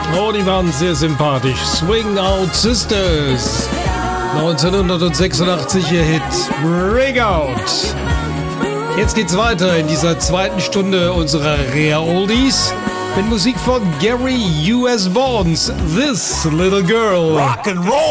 Oh, die waren sehr sympathisch. Swing Out Sisters. 1986 ihr Hit Break Out. Jetzt geht's weiter in dieser zweiten Stunde unserer Rare Oldies mit Musik von Gary U.S. Bonds, This Little Girl. Rock and Roll.